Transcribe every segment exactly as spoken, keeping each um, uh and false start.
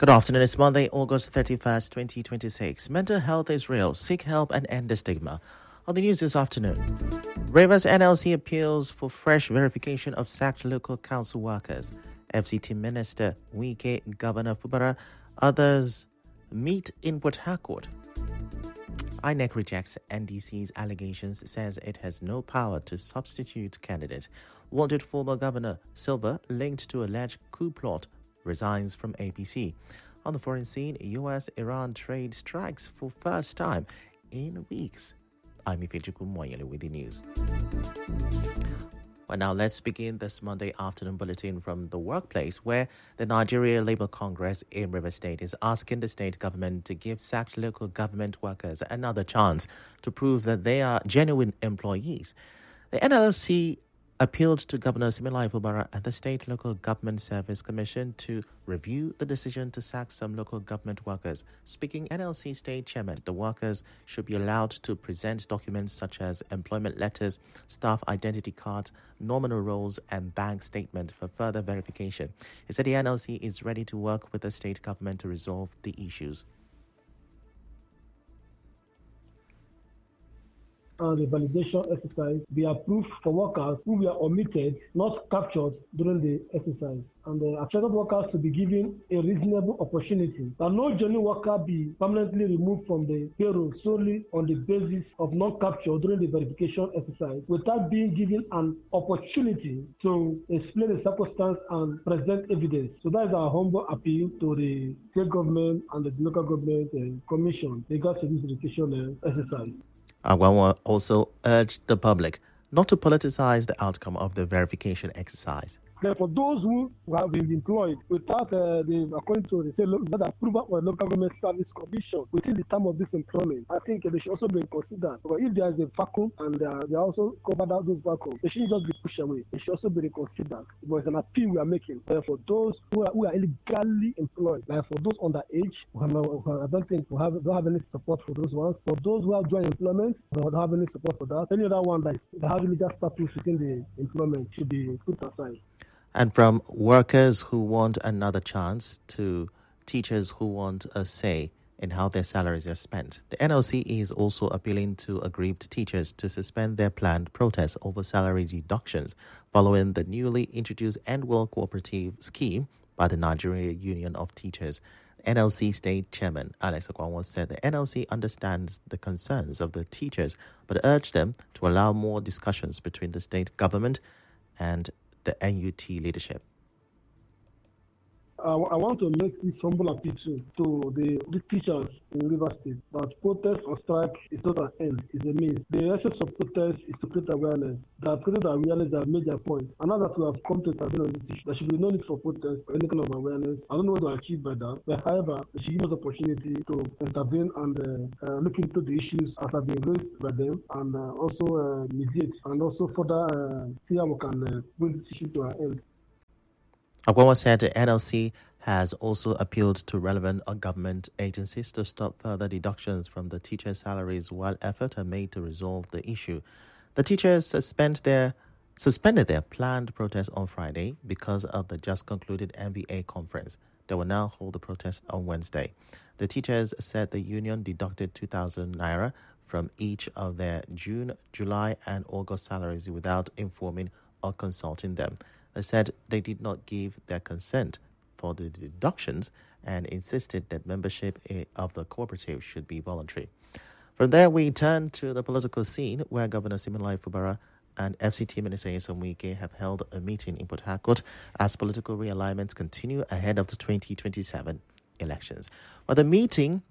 Good afternoon. It's Monday, August thirty-first, twenty twenty-six. Mental health is real. Seek help and end the stigma. On the news this afternoon, Rivers N L C appeals for fresh verification of sacked local council workers. F C T Minister Wike, Governor Fubara, others meet in Port Harcourt. I N E C rejects N D C's allegations, says it has no power to substitute candidate. Wanted former Governor Silva, linked to alleged coup plot, resigns from A P C. On the foreign scene, U S-Iran trade strikes for first time in weeks. I'm Ifejuku Moyele with the news. Well, now let's begin this Monday afternoon bulletin from the workplace, where the Nigeria Labour Congress in Rivers State is asking the state government to give sacked local government workers another chance to prove that they are genuine employees. The N L C appealed to Governor Siminalayi Fubara and the State Local Government Service Commission to review the decision to sack some local government workers. Speaking N L C State Chairman, the workers should be allowed to present documents such as employment letters, staff identity cards, nominal rolls, and bank statement for further verification. He said the N L C is ready to work with the state government to resolve the issues. And the validation exercise be approved for workers who were omitted, not captured during the exercise. And the affected workers to be given a reasonable opportunity that no genuine worker be permanently removed from the payroll solely on the basis of non-capture during the verification exercise without being given an opportunity to explain the circumstance and present evidence. So that is our humble appeal to the state government and the local government uh, commission regards to this verification uh, exercise. Agwawa also urged the public not to politicize the outcome of the verification exercise. For those who have been employed without uh, the, according to the, the approval of the Local Government Service Commission within the term of this employment, I think they should also be considered. But if there is a vacuum and they, are, they are also covered out those vacuums, they shouldn't just be pushed away. They should also be reconsidered. But it's an appeal we are making uh, for those who are, who are illegally employed, like for those underage. I don't think we have, don't have any support for those ones. For those who have joint employment, we don't have any support for that. Any other one that have illegal status within the employment should be put aside. And from workers who want another chance to teachers who want a say in how their salaries are spent, the N L C is also appealing to aggrieved teachers to suspend their planned protests over salary deductions following the newly introduced End World Cooperative scheme by the Nigeria Union of Teachers. N L C State Chairman Alex Okwanwo said the N L C understands the concerns of the teachers, but urged them to allow more discussions between the state government and the N U T leadership. I, I want to make this humble appeal to, to the, the teachers in Rivers State that protest or strike is not an end, it's a means. The essence of protest is to create awareness. They have created awareness, they have made their point. And now that we have come to intervene on this issue, there should be no need for protest or any kind of awareness. I don't know what to achieve by that. But however, they should give us the opportunity to intervene and uh, uh, look into the issues as have been raised by them and uh, also uh, mediate and also further uh, see how we can uh, bring this issue to an end. Agwawa said the N L C has also appealed to relevant government agencies to stop further deductions from the teachers' salaries while efforts are made to resolve the issue. The teachers suspend their, suspended their planned protest on Friday because of the just concluded N V A conference. They will now hold the protest on Wednesday. The teachers said the union deducted two thousand naira from each of their June, July, and August salaries without informing or consulting them. They said they did not give their consent for the deductions and insisted that membership of the cooperative should be voluntary. From there, we turn to the political scene, where Governor Siminalayi Fubara and F C T Minister Nyesom Wike have held a meeting in Port Harcourt as political realignments continue ahead of the twenty twenty-seven elections. Well, the meeting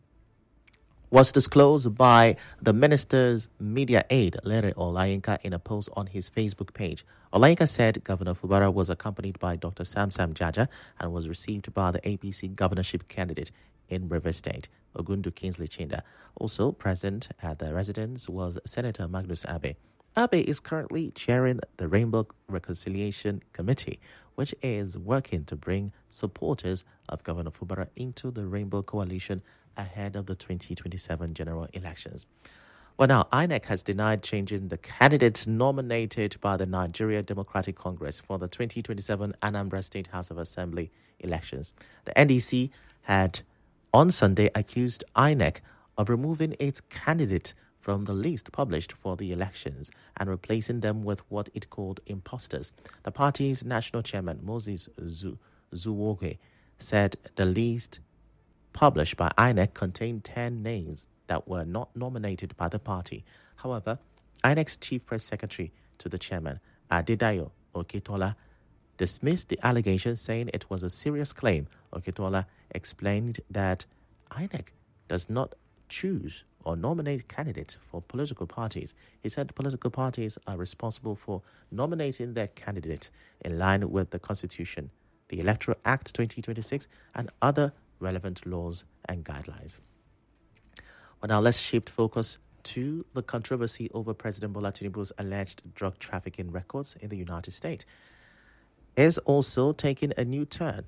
was disclosed by the minister's media aide, Lere Olayinka, in a post on his Facebook page. Olayinka said Governor Fubara was accompanied by Doctor Sam Sam Jaja and was received by the A P C governorship candidate in Rivers State, Ogundu Kingsley Chinda. Also present at the residence was Senator Magnus Abe. Abe is currently chairing the Rainbow Reconciliation Committee, which is working to bring supporters of Governor Fubara into the Rainbow Coalition ahead of the twenty twenty-seven general elections. Well, now, I N E C has denied changing the candidates nominated by the Nigeria Democratic Congress for the twenty twenty-seven Anambra State House of Assembly elections. The N D C had on Sunday accused I N E C of removing its candidate from the list published for the elections and replacing them with what it called imposters. The party's national chairman, Moses Zuwoge, said the list published by I N E C contained ten names that were not nominated by the party. However, I N E C's chief press secretary to the chairman, Adedayo Oketola, dismissed the allegation, saying it was a serious claim. Oketola explained that I N E C does not choose or nominate candidates for political parties. He said political parties are responsible for nominating their candidate in line with the Constitution, the Electoral Act twenty twenty-six, and other relevant laws and guidelines. Well, now let's shift focus to the controversy over President Bola Tinubu's alleged drug trafficking records in the United States. Is also taking a new turn.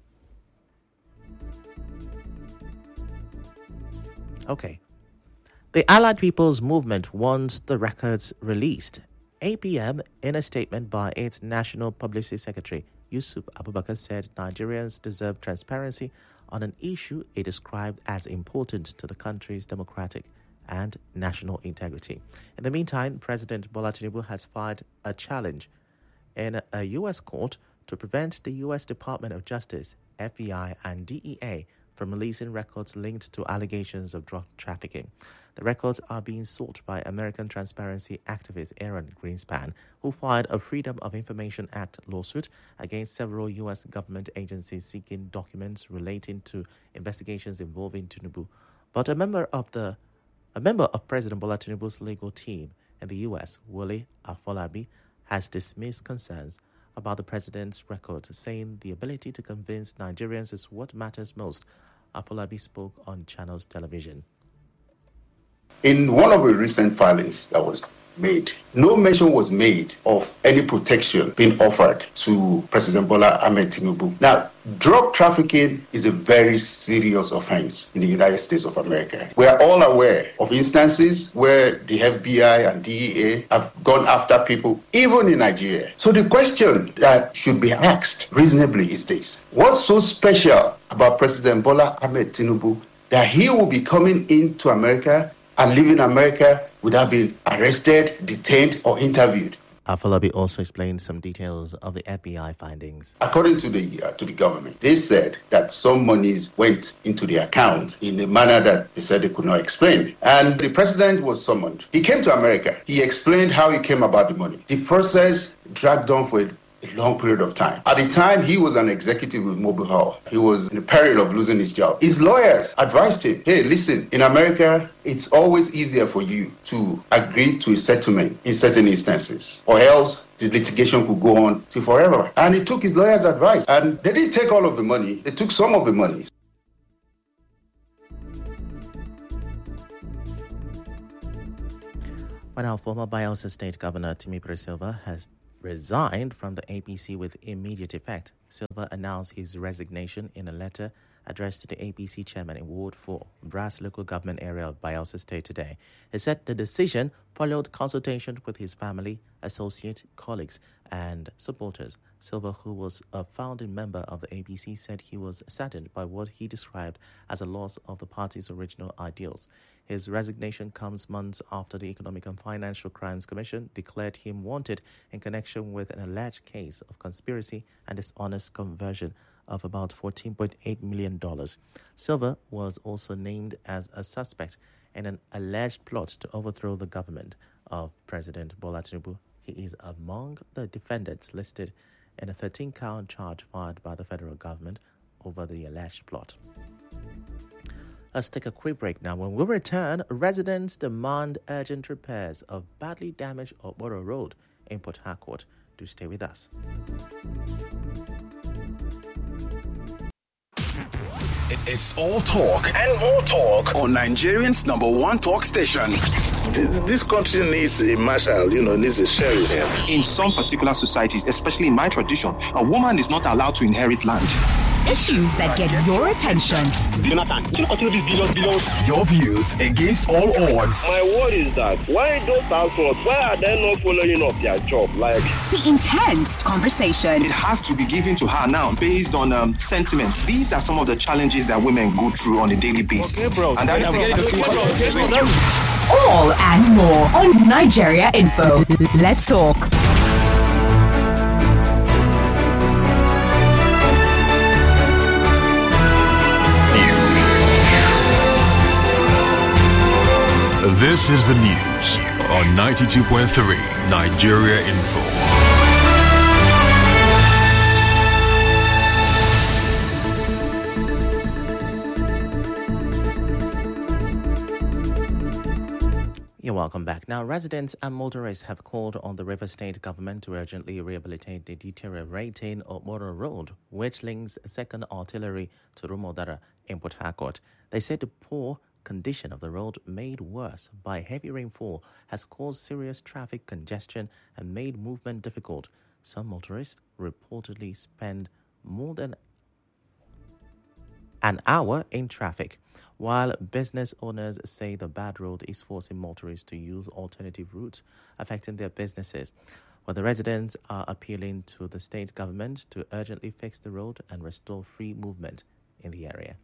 Okay. The Allied People's Movement wants the records released. A P M, in a statement by its National Publicity Secretary, Yusuf Abubakar, said Nigerians deserve transparency on an issue it described as important to the country's democratic and national integrity. In the meantime, President Bola Tinubu has filed a challenge in a U S court to prevent the U S Department of Justice, F B I, and D E A from releasing records linked to allegations of drug trafficking. The records are being sought by American transparency activist Aaron Greenspan, who filed a Freedom of Information Act lawsuit against several U S government agencies seeking documents relating to investigations involving Tinubu. But a member of the a member of President Bola Tinubu's legal team in the U S, Wole Afolabi, has dismissed concerns about the president's record, saying the ability to convince Nigerians is what matters most. Afolabi spoke on Channels Television. In one of the recent filings that was made, no mention was made of any protection being offered to President Bola Ahmed Tinubu. Now, drug trafficking is a very serious offense in the United States of America. We are all aware of instances where the F B I and D E A have gone after people, even in Nigeria. So the question that should be asked reasonably is this: what's so special about President Bola Ahmed Tinubu that he will be coming into America and leaving America without being arrested, detained, or interviewed? Afolabi also explained some details of the F B I findings. According to the uh, to the government, they said that some monies went into the account in a manner that they said they could not explain. And the president was summoned. He came to America. He explained how he came about the money. The process dragged on for a a long period of time. At the time, he was an executive with Mobile Hall. He was in the peril of losing his job. His lawyers advised him, hey, listen, in America, it's always easier for you to agree to a settlement in certain instances, or else the litigation could go on till forever. And he took his lawyer's advice, and they didn't take all of the money. They took some of the money. But our former Bayelsa State Governor Timipre Silva has resigned from the A P C with immediate effect. Silva announced his resignation in a letter addressed to the A P C chairman in Ward four, Brass local government area of Bayelsa State today. He said the decision followed consultation with his family, associates, colleagues, and supporters. Silva, who was a founding member of the A P C, said he was saddened by what he described as a loss of the party's original ideals. His resignation comes months after the Economic and Financial Crimes Commission declared him wanted in connection with an alleged case of conspiracy and dishonest conversion of about fourteen point eight million dollars. Silva was also named as a suspect in an alleged plot to overthrow the government of President Bola Tinubu. He is among the defendants listed in a thirteen-count charge filed by the federal government over the alleged plot. Let's take a quick break now. When we return, residents demand urgent repairs of badly damaged Okporo Road in Port Harcourt. Do stay with us. It's all talk and more talk on Nigerian's number one talk station. This, this country needs a marshal, you know, needs a sheriff. In some particular societies, especially in my tradition, a woman is not allowed to inherit land. Issues that get your attention. Jonathan, you continue this billions, billions. Your views against all odds. My word is that why those households, why are they not following up their job? Like The intense conversation. It has to be given to her now based on um, sentiment. These are some of the challenges that women go through on a daily basis. Okay, bro. And that is All and more on Nigeria Info. Let's talk. This is the news on ninety-two point three Nigeria Info. You're welcome back. Now, residents and motorists have called on the Rivers State government to urgently rehabilitate the deteriorating Okmoro Road, which links Second Artillery to Rumodara in Port Harcourt. They said the poor condition of the road, made worse by heavy rainfall, has caused serious traffic congestion and made movement difficult. Some motorists reportedly spend more than an hour in traffic, while business owners say the bad road is forcing motorists to use alternative routes, affecting their businesses. Well, the residents are appealing to the state government to urgently fix the road and restore free movement in the area.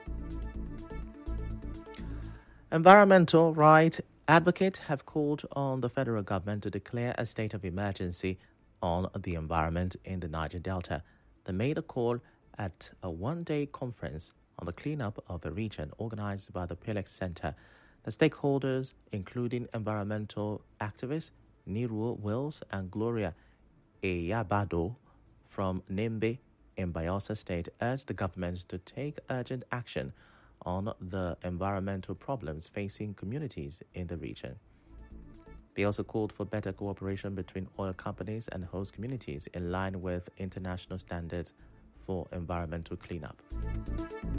Environmental rights advocates have called on the federal government to declare a state of emergency on the environment in the Niger Delta. They made a call at a one-day conference on the cleanup of the region organized by the Pelex Center. The stakeholders, including environmental activists Niru Wills and Gloria Eyabado from Nimbe in Bayelsa State, urged the government to take urgent action on the environmental problems facing communities in the region. They also called for better cooperation between oil companies and host communities in line with international standards for environmental cleanup.